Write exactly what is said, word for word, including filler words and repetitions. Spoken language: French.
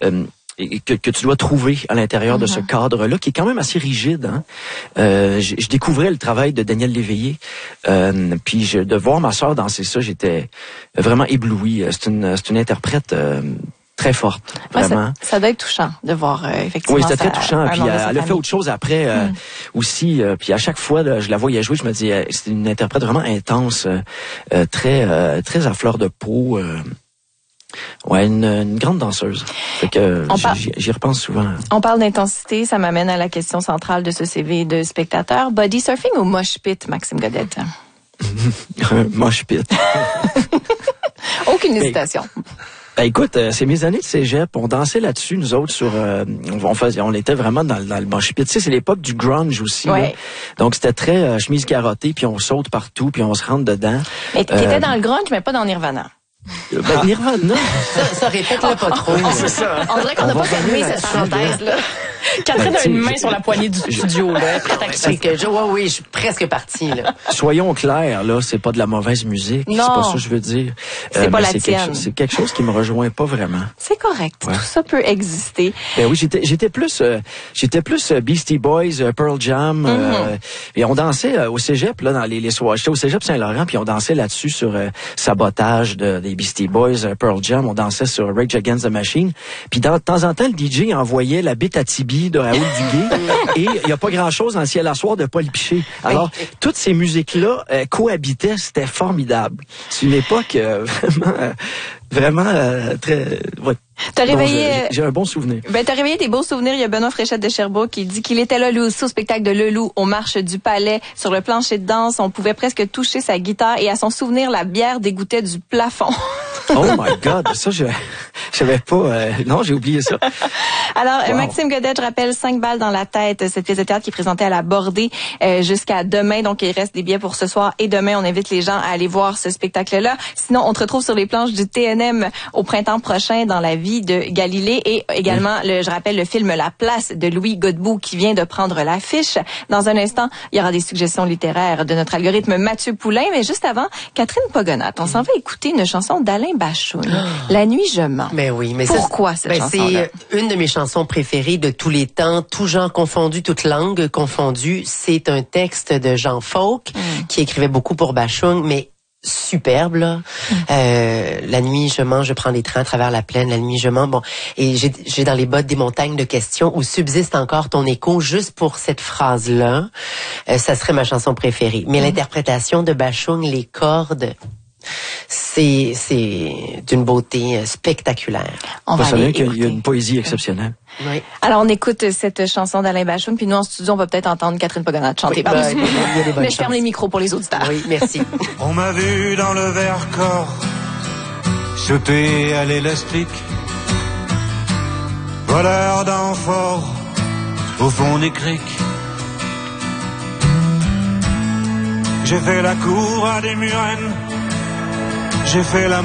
euh, Que, que tu dois trouver à l'intérieur mm-hmm. de ce cadre-là, qui est quand même assez rigide. Hein? Euh, je, je découvrais le travail de Daniel Léveillé, euh, puis je, de voir ma sœur danser ça, j'étais vraiment ébloui. C'est une, c'est une interprète euh, très forte, vraiment. Ouais, ça, ça doit être touchant de voir, euh, effectivement. Oui, c'était très touchant. Puis elle, elle a fait famille. autre chose après euh, mm. aussi. Euh, puis à chaque fois, là, je la voyais jouer, je me dis, euh, c'est une interprète vraiment intense, euh, très, euh, très à fleur de peau. Euh, Ouais, une, une grande danseuse. Fait que par... j'y, j'y repense souvent. On parle d'intensité, ça m'amène à la question centrale de ce C V de spectateur. Body surfing ou mosh pit, Maxime Godette? Mosh pit. Aucune hésitation. Ben écoute, euh, c'est mes années de cégep, on dansait là-dessus, nous autres, sur, euh, on faisait, on était vraiment dans, dans le mosh pit. Tu sais, c'est l'époque du grunge aussi. Ouais. Là. Donc c'était très euh, chemise carottée, puis on saute partout, puis on se rentre dedans. Mais t'étais euh, dans le grunge, mais pas dans Nirvana. Ben, Nirvana. Ça, ça répète-le pas trop. Oh, c'est ça. On dirait qu'on n'a pas fermé cette parenthèse-là. Catherine ben, a une main sur la poignée du studio, là. Prête à c'est que je, ouais, oui, je suis presque partie, là. Soyons clairs, là, c'est pas de la mauvaise musique. Non. C'est pas ça que je veux dire. C'est euh, pas la c'est tienne. Quelque, c'est quelque chose qui me rejoint pas vraiment. C'est correct. Ouais. Tout ça peut exister. Ben oui, j'étais, j'étais plus, euh, j'étais plus euh, Beastie Boys, euh, Pearl Jam, mm-hmm. euh, et on dansait euh, au cégep, là, dans les, les soirs. J'étais au cégep Saint-Laurent, puis on dansait là-dessus sur euh, Sabotage de, des Beastie Boys, euh, Pearl Jam. On dansait sur Rage Against the Machine. Puis de temps en temps, le D J envoyait la bite à Tibi de Raoul Duguay. Et il y a pas grand-chose dans le ciel à soir de Paul Piché. Alors, toutes ces musiques-là euh, cohabitaient, c'était formidable. C'est une époque euh, vraiment, euh, vraiment euh, très... Ouais. T'as réveillé... J'ai, j'ai un bon souvenir. Ben, t'as réveillé des beaux souvenirs. Il y a Benoît Fréchette de Sherbrooke qui dit qu'il était là, lui aussi, au spectacle de Leloup, aux marches du Palais, sur le plancher de danse. On pouvait presque toucher sa guitare et à son souvenir, la bière dégouttait du plafond. Oh my God! Ça, je, je savais pas. Euh, non, j'ai oublié ça. Alors, wow. Maxime Godette, je rappelle, cinq balles dans la tête, cette pièce de théâtre qui est présentée à la Bordée euh, jusqu'à demain. Donc, il reste des billets pour ce soir et demain. On invite les gens à aller voir ce spectacle-là. Sinon, on te retrouve sur les planches du T N M au printemps prochain dans la vie de Galilée et également, oui. le, je rappelle, le film La Place de Louis Godbout qui vient de prendre l'affiche. Dans un instant, il y aura des suggestions littéraires de notre algorithme Mathieu Poulain. Mais juste avant, Catherine Pogonat, on s'en va écouter une chanson d'Alain Bachung. La nuit, je mens. Mais oui, mais pourquoi ça, cette ben chanson-là? C'est une de mes chansons préférées de tous les temps, tout genre confondu, toute langue confondue. C'est un texte de Jean Faulk mm. qui écrivait beaucoup pour Bachung, mais superbe là. Mm. Euh, la nuit je mens, je prends les trains à travers la plaine, la nuit je mens. Bon, et j'ai, j'ai dans les bottes des montagnes de questions où subsiste encore ton écho. Juste pour cette phrase là, euh, ça serait ma chanson préférée. Mais mm. l'interprétation de Bachung, les cordes, c'est c'est d'une beauté spectaculaire. On va aller écouter. qu'il y a une poésie exceptionnelle. Oui. Alors on écoute cette chanson d'Alain Bachung, puis nous en studio on va peut-être entendre Catherine Pogonat chanter. Oui, ben, il y a des bonnes Mais je ferme les micros pour les auditeurs. Oui, merci. On m'a vu dans le Vercors sauter à l'élastique, voleur d'amphores au fond des criques. J'ai fait la cour à des murennes, j'ai fait la